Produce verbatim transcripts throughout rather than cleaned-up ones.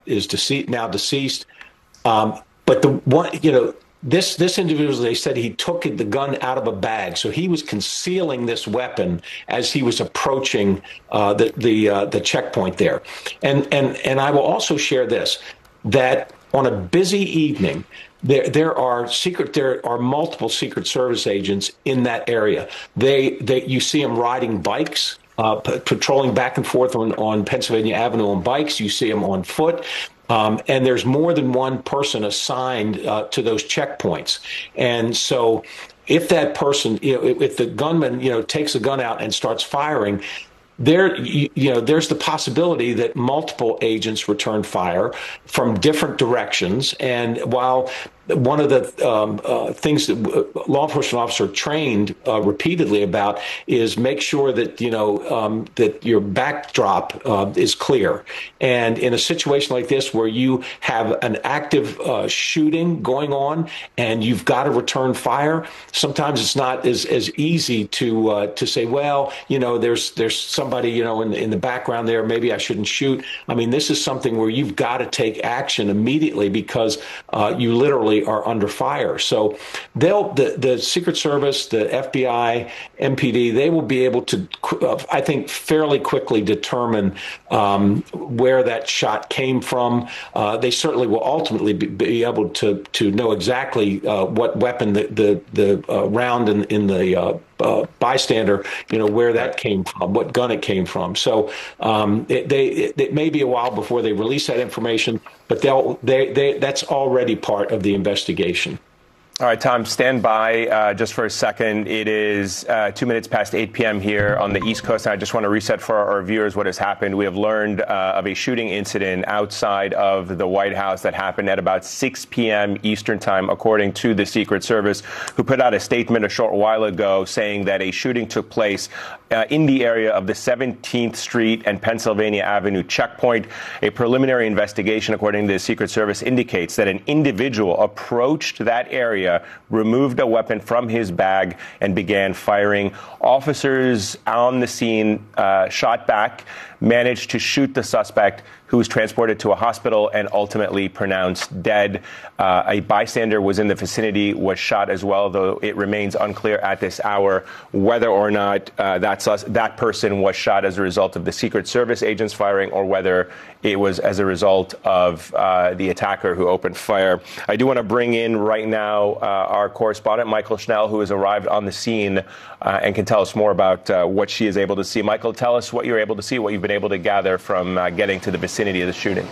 is deceased, now deceased. Um, but the one, you know, this this individual, they said he took the gun out of a bag, so he was concealing this weapon as he was approaching uh, the the uh, the checkpoint there. And and and I will also share this, that on a busy evening, There, there are secret. There are multiple Secret Service agents in that area. They, they, you see them riding bikes, uh, p- patrolling back and forth on, on Pennsylvania Avenue on bikes. You see them on foot, um, and there's more than one person assigned uh, to those checkpoints. And so, if that person, you know, if, if the gunman, you know, takes a gun out and starts firing, there, you, you know, there's the possibility that multiple agents return fire from different directions. And while one of the um, uh, things that law enforcement officers are trained uh, repeatedly about is make sure that, you know, um, that your backdrop uh, is clear. And in a situation like this, where you have an active uh, shooting going on and you've got to return fire, sometimes it's not as, as easy to uh, to say, well, you know, there's there's somebody, you know, in, in the background there, maybe I shouldn't shoot. I mean, this is something where you've got to take action immediately, because uh, you literally are under fire. So they'll, the, the Secret Service, the F B I, M P D, they will be able to, uh, I think, fairly quickly determine um, where that shot came from. Uh, they certainly will ultimately be, be able to to know exactly uh, what weapon the the, the uh, round in, in the uh, Uh, bystander, you know, where that came from, what gun it came from. So um, it, they, it, it may be a while before they release that information, but they'll, they, they, that's already part of the investigation. All right, Tom, stand by uh, just for a second. It is uh, two minutes past eight p.m. here on the East Coast, and I just want to reset for our viewers what has happened. We have learned uh, of a shooting incident outside of the White House that happened at about six p.m. Eastern time, according to the Secret Service, who put out a statement a short while ago saying that a shooting took place uh, in the area of the seventeenth Street and Pennsylvania Avenue checkpoint. A preliminary investigation, according to the Secret Service, indicates that an individual approached that area, removed a weapon from his bag, and began firing. Officers on the scene uh, shot back, managed to shoot the suspect, who was transported to a hospital and ultimately pronounced dead. Uh, a bystander was in the vicinity, was shot as well, though it remains unclear at this hour whether or not uh, that, sus- that person was shot as a result of the Secret Service agents firing, or whether it was as a result of uh, the attacker who opened fire. I do want to bring in right now uh, our correspondent, Michael Schnell, who has arrived on the scene uh, and can tell us more about uh, what she is able to see. Michael, tell us what you're able to see, what you've been able to gather from uh, getting to the vicinity of the shooting.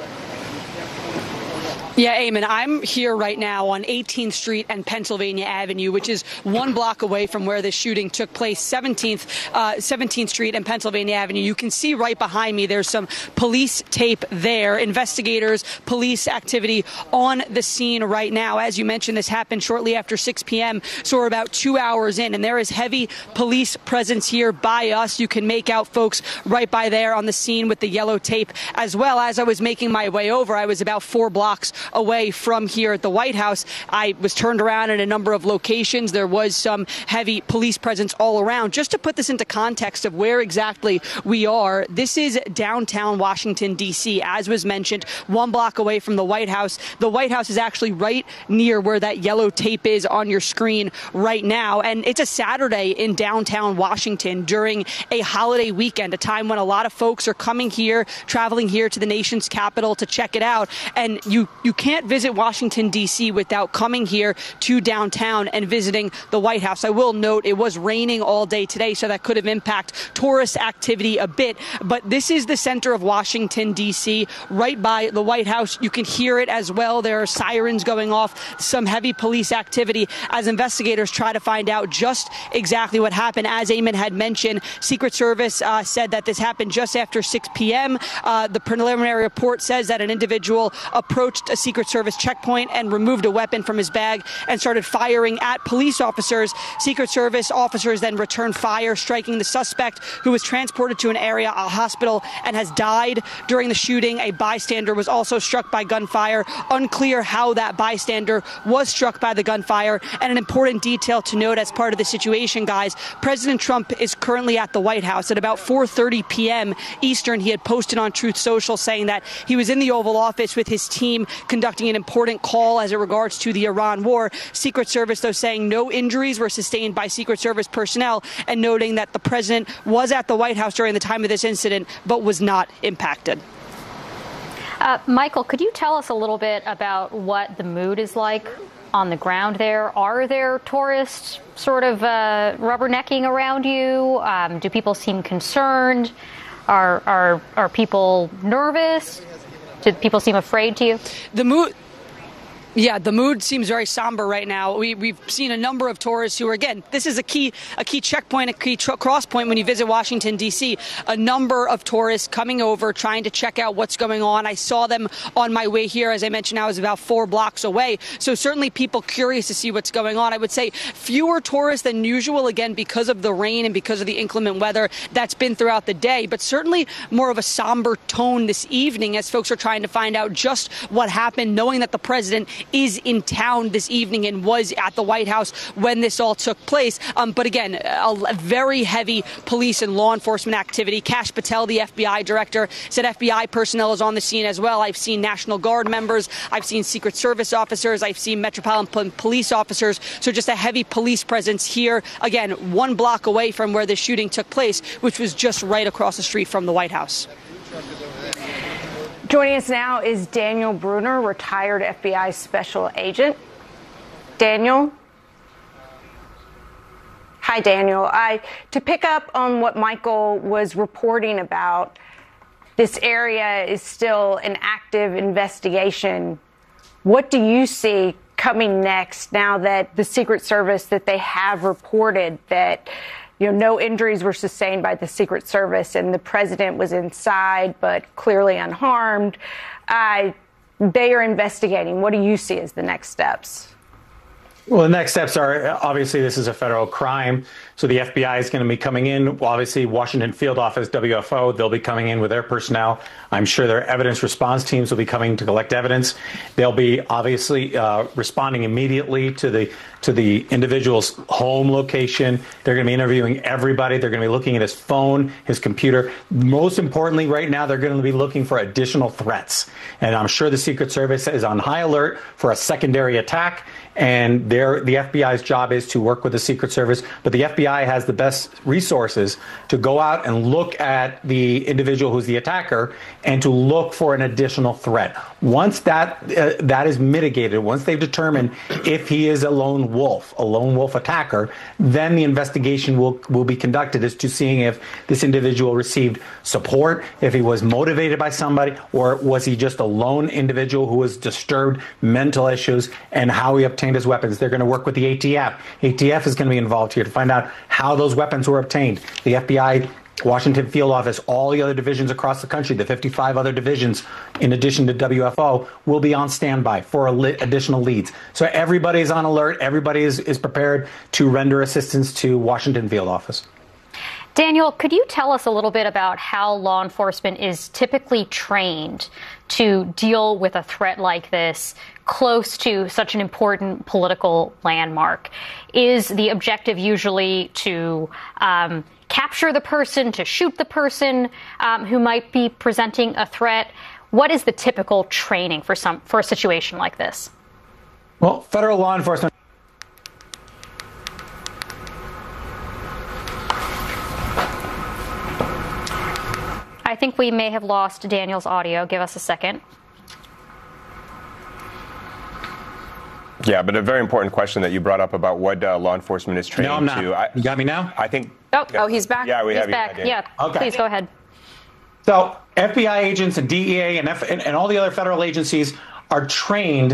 Yeah, Eamon, I'm here right now on eighteenth Street and Pennsylvania Avenue, which is one block away from where the shooting took place, seventeenth, uh, seventeenth Street and Pennsylvania Avenue. You can see right behind me there's some police tape there, investigators, police activity on the scene right now. As you mentioned, this happened shortly after six p.m., so we're about two hours in, and there is heavy police presence here by us. You can make out folks right by there on the scene with the yellow tape as well. As I was making my way over, I was about four blocks away from here at the White House. I was turned around in a number of locations. There was some heavy police presence all around. Just to put this into context of where exactly we are, this is downtown Washington, D C, as was mentioned, one block away from the White House. The White House is actually right near where that yellow tape is on your screen right now. And it's a Saturday in downtown Washington during a holiday weekend, a time when a lot of folks are coming here, traveling here to the nation's capital to check it out. And you, you can't visit Washington, D C without coming here to downtown and visiting the White House. I will note it was raining all day today, so that could have impacted tourist activity a bit. But this is the center of Washington, D C, right by the White House. You can hear it as well. There are sirens going off, some heavy police activity as investigators try to find out just exactly what happened. As Eamon had mentioned, Secret Service uh, said that this happened just after six p.m. Uh, the preliminary report says that an individual approached a Secret Service checkpoint and removed a weapon from his bag and started firing at police officers. Secret Service officers then returned fire, striking the suspect, who was transported to an area, a hospital, and has died during the shooting. A bystander was also struck by gunfire. Unclear how that bystander was struck by the gunfire. And an important detail to note as part of the situation, guys, President Trump is currently at the White House. At about four thirty p.m. Eastern, he had posted on Truth Social saying that he was in the Oval Office with his team conducting an important call as it regards to the Iran war. Secret Service, though, saying no injuries were sustained by Secret Service personnel, and noting that the president was at the White House during the time of this incident but was not impacted. Uh, Michael, could you tell us a little bit about what the mood is like on the ground there? Are there tourists sort of uh, rubbernecking around you? Um, do people seem concerned? Are, are, are people nervous? Do people seem afraid to you? The mood... Yeah, the mood seems very somber right now. We, we've seen a number of tourists who are, again, this is a key a key checkpoint, a key tr- cross point when you visit Washington, D C. A number of tourists coming over, trying to check out what's going on. I saw them on my way here. As I mentioned, I was about four blocks away. So certainly people curious to see what's going on. I would say fewer tourists than usual, again, because of the rain and because of the inclement weather that's been throughout the day. But certainly more of a somber tone this evening as folks are trying to find out just what happened, knowing that the president is in town this evening and was at the White House when this all took place. Um, but again, a, a very heavy police and law enforcement activity. Kash Patel, the F B I director, said F B I personnel is on the scene as well. I've seen National Guard members. I've seen Secret Service officers. I've seen Metropolitan Police officers. So just a heavy police presence here. Again, one block away from where the shooting took place, which was just right across the street from the White House. Joining us now is Daniel Bruner, retired F B I special agent. Daniel? Hi, Daniel. I, to pick up on what Michael was reporting about, this area is still an active investigation. What do you see coming next now that the Secret Service, that they have reported that You know, no injuries were sustained by the Secret Service, and the president was inside, but clearly unharmed. Uh, they are investigating. What do you see as the next steps? Well, the next steps are, obviously, this is a federal crime. So the F B I is going to be coming in. Well, obviously, Washington Field Office, W F O, they'll be coming in with their personnel. I'm sure their evidence response teams will be coming to collect evidence. They'll be obviously uh, responding immediately to the to the individual's home location. They're going to be interviewing everybody. They're going to be looking at his phone, his computer. Most importantly, right now, they're going to be looking for additional threats. And I'm sure the Secret Service is on high alert for a secondary attack. And their, the F B I's job is to work with the Secret Service. But the F B I has the best resources to go out and look at the individual who's the attacker and to look for an additional threat. Once that uh, that is mitigated, once they've determined if he is a lone wolf, a lone wolf attacker, then the investigation will, will be conducted as to seeing if this individual received support, if he was motivated by somebody, or was he just a lone individual who was disturbed mental issues, and how he obtained his weapons. They're going to work with the A T F. A T F is going to be involved here to find out how those weapons were obtained. The F B I, Washington Field Office, all the other divisions across the country, the fifty-five other divisions, in addition to W F O, will be on standby for additional leads. So everybody is on alert. Everybody is, is prepared to render assistance to Washington Field Office. Daniel, could you tell us a little bit about how law enforcement is typically trained to deal with a threat like this close to such an important political landmark? Is the objective usually to um, capture the person, to shoot the person um, who might be presenting a threat? What is the typical training for some for a situation like this? Well, federal law enforcement. I think we may have lost Daniel's audio. Give us a second. Yeah, but a very important question that you brought up about what uh, law enforcement is trained no, I'm not. to. I, you got me now? I think. Oh, yeah. oh he's back. Yeah, we he's have back. you. Yeah, okay. Please go ahead. So F B I agents and D E A and, F- and, and all the other federal agencies are trained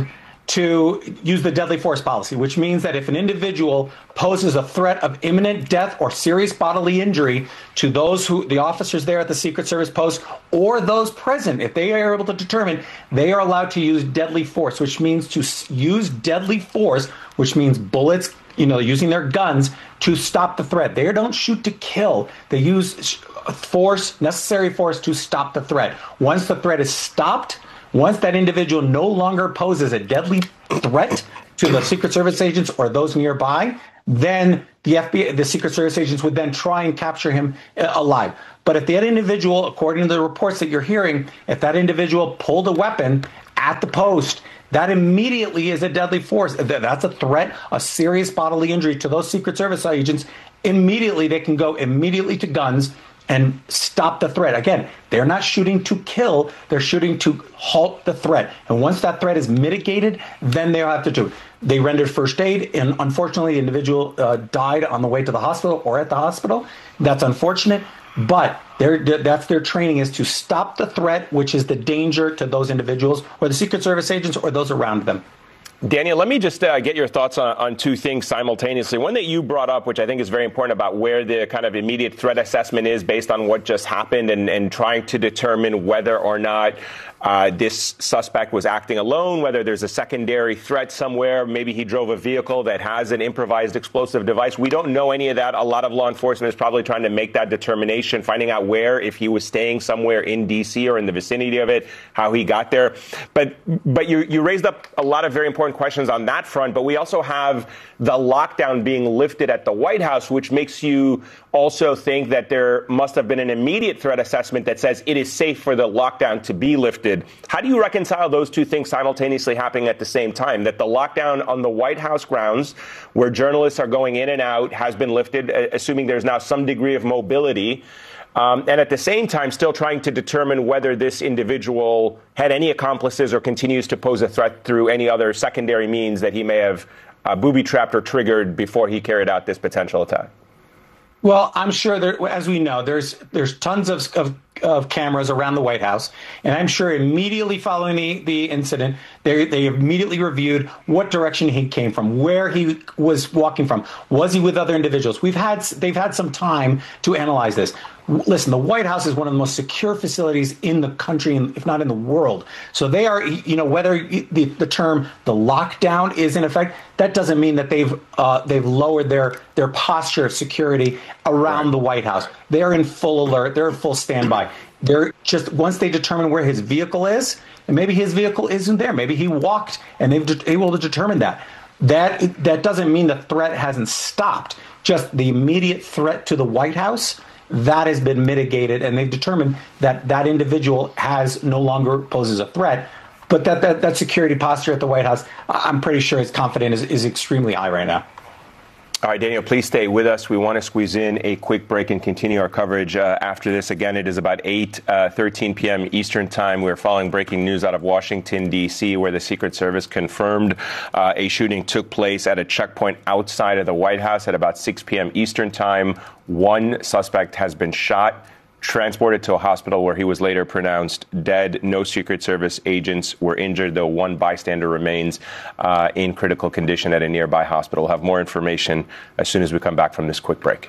to use the deadly force policy, which means that if an individual poses a threat of imminent death or serious bodily injury to those who, the officers there at the Secret Service post, or those present, if they are able to determine, they are allowed to use deadly force, which means to use deadly force, which means bullets, you know, using their guns to stop the threat. They don't shoot to kill. They use force, necessary force to stop the threat. Once the threat is stopped, once that individual no longer poses a deadly threat to the Secret Service agents or those nearby, then the F B I, the Secret Service agents would then try and capture him alive. But if that individual, according to the reports that you're hearing, if that individual pulled a weapon at the post, that immediately is a deadly force. That's a threat, a serious bodily injury to those Secret Service agents. Immediately, they can go immediately to guns and stop the threat. Again, they're not shooting to kill, they're shooting to halt the threat. And once that threat is mitigated, then they'll have to do it. They rendered first aid, and unfortunately, the individual uh, died on the way to the hospital or at the hospital. That's unfortunate, but they're, that's their training, is to stop the threat, which is the danger to those individuals or the Secret Service agents or those around them. Daniel, let me just uh, get your thoughts on, on two things simultaneously. One that you brought up, which I think is very important, about where the kind of immediate threat assessment is based on what just happened, and, and trying to determine whether or not uh, this suspect was acting alone, whether there's a secondary threat somewhere. Maybe he drove a vehicle that has an improvised explosive device. We don't know any of that. A lot of law enforcement is probably trying to make that determination, finding out where, if he was staying somewhere in D C or in the vicinity of it, how he got there. But but you, you raised up a lot of very important questions on that front. But we also have the lockdown being lifted at the White House, which makes you also think that there must have been an immediate threat assessment that says it is safe for the lockdown to be lifted. How do you reconcile those two things simultaneously happening at the same time, that the lockdown on the White House grounds, where journalists are going in and out, has been lifted, assuming there's now some degree of mobility, um, and at the same time still trying to determine whether this individual had any accomplices or continues to pose a threat through any other secondary means that he may have uh, booby-trapped or triggered before he carried out this potential attack? Well, I'm sure there, as we know, there's there's tons of, of of cameras around the White House, and I'm sure immediately following the, the incident, they they immediately reviewed what direction he came from, where he was walking from, was he with other individuals. We've had they've had some time to analyze this. Listen, the White House is one of the most secure facilities in the country, if not in the world. So they are, you know, whether the, the term the lockdown is in effect, that doesn't mean that they've uh, they've lowered their their posture of security around right. the White House. They're in full alert. They're in full standby. They're just, once they determine where his vehicle is, and maybe his vehicle isn't there, maybe he walked, and they've been able to determine that. That that doesn't mean the threat hasn't stopped. Just the immediate threat to the White House, that has been mitigated, and they've determined that that individual has no longer poses a threat. But that, that, that security posture at the White House, I'm pretty sure his confidence is, is extremely high right now. All right, Daniel, please stay with us. We want to squeeze in a quick break and continue our coverage uh, after this. Again, it is about eight thirteen p.m. Eastern time. We're following breaking news out of Washington, D C, where the Secret Service confirmed uh, a shooting took place at a checkpoint outside of the White House at about six p.m. Eastern time. One suspect has been shot, transported to a hospital where he was later pronounced dead. No Secret Service agents were injured, though one bystander remains uh, in critical condition at a nearby hospital. We'll have more information as soon as we come back from this quick break.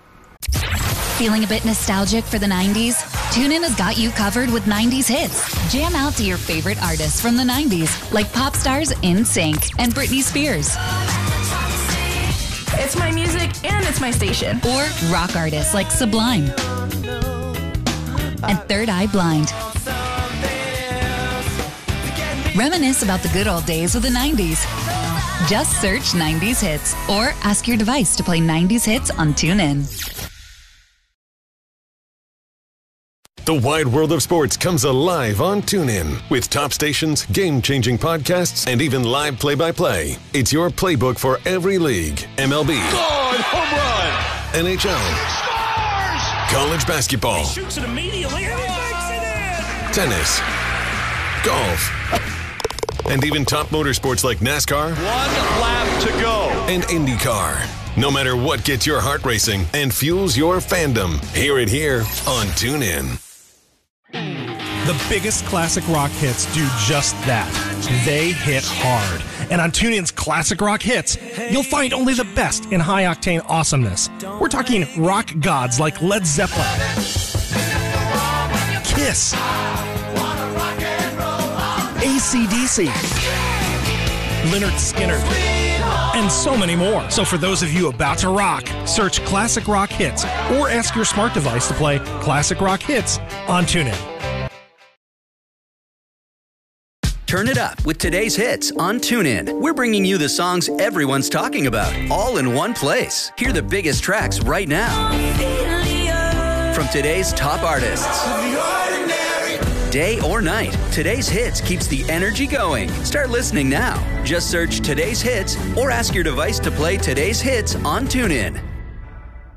Feeling a bit nostalgic for the nineties? TuneIn has got you covered with nineties hits. Jam out to your favorite artists from the nineties, like pop stars NSYNC and Britney Spears. It's my music and it's my station. Or rock artists like Sublime and Third Eye Blind. Reminisce about the good old days of the nineties. Just search nineties hits or ask your device to play nineties hits on TuneIn. The wide world of sports comes alive on TuneIn with top stations, game-changing podcasts, and even live play-by-play. It's your playbook for every league. M L B. God, home run! N H L. Scores! College basketball. He shoots it immediately and he makes it in! Tennis. Golf. And even top motorsports like NASCAR. One lap to go. And IndyCar. No matter what gets your heart racing and fuels your fandom, hear it here on TuneIn. The biggest classic rock hits do just that. They hit hard. And on TuneIn's Classic Rock Hits, you'll find only the best in high-octane awesomeness. We're talking rock gods like Led Zeppelin, Kiss, A C D C, Lynyrd Skynyrd, and so many more. So for those of you about to rock, search Classic Rock Hits or ask your smart device to play Classic Rock Hits on TuneIn. Turn it up with today's hits on TuneIn. We're bringing you the songs everyone's talking about, all in one place. Hear the biggest tracks right now from today's top artists. Day or night, today's hits keeps the energy going. Start listening now. Just search today's hits or ask your device to play today's hits on TuneIn.